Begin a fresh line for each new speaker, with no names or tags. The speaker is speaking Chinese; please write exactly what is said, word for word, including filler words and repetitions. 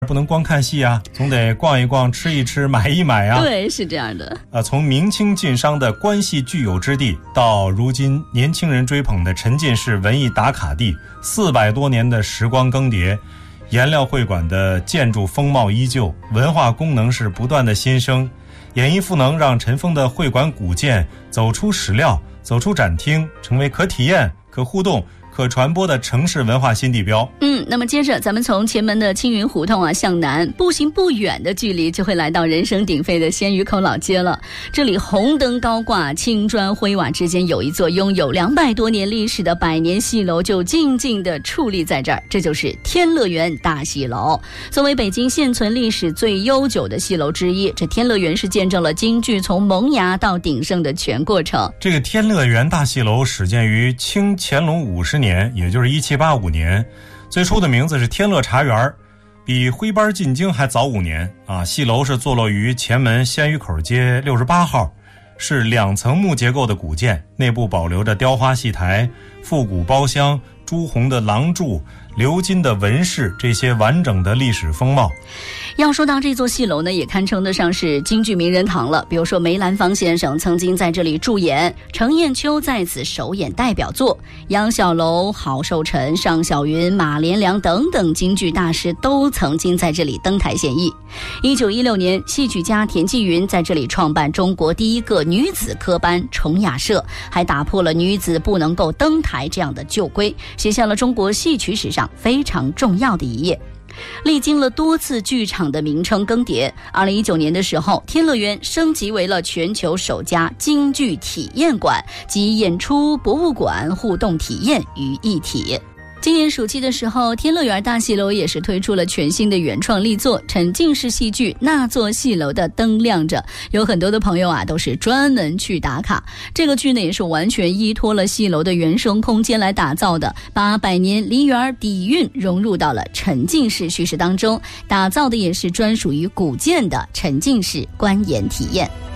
不能光看戏啊，总得逛一逛，吃一吃，买一买啊。
对，是这样的。
呃，从明清晋商的关系具有之地，到如今年轻人追捧的沉浸式文艺打卡地，四百多年的时光更迭，颜料会馆的建筑风貌依旧，文化功能是不断的新生，演艺赋能让尘封的会馆古建走出史料，走出展厅，成为可体验、可互动、可传播的城市文化新地标。
嗯，那么接着咱们从前门的青云胡同啊向南，步行不远的距离就会来到人声鼎沸的鲜鱼口老街了。这里红灯高挂，青砖灰瓦之间有一座拥有两百多年历史的百年戏楼就静静地矗立在这儿，这就是天乐园大戏楼。作为北京现存历史最悠久的戏楼之一，这天乐园是见证了京剧从萌芽到鼎盛的全过程。
这个天乐园大戏楼始建于清乾隆五十年，也就是一七八五年，最初的名字是天乐茶园，比徽班进京还早五年啊。戏楼是坐落于前门鲜鱼口街六十八号，是两层木结构的古建，内部保留着雕花戏台、复古包厢、朱红的廊柱、鎏金的纹饰，这些完整的历史风貌。
要说到这座戏楼呢，也堪称得上是京剧名人堂了。比如说梅兰芳先生曾经在这里驻演，程砚秋在此首演代表作，杨小楼、郝寿臣、尚小云、马连良等等京剧大师都曾经在这里登台献艺。一九一六年，戏曲家田纪云在这里创办中国第一个女子科班崇雅社，还打破了女子不能够登台这样的旧规，写下了中国戏曲史上非常重要的一页。历经了多次剧场的名称更迭，二零一九年的时候，天乐园升级为了全球首家京剧体验馆，集演出、博物馆、互动体验于一体。今年暑期的时候，天乐园大戏楼也是推出了全新的原创力作沉浸式戏剧《那座戏楼的灯亮着》，有很多的朋友啊都是专门去打卡。这个剧呢也是完全依托了戏楼的原生空间来打造的，把百年梨园底蕴融入到了沉浸式叙事当中，打造的也是专属于古建的沉浸式观演体验。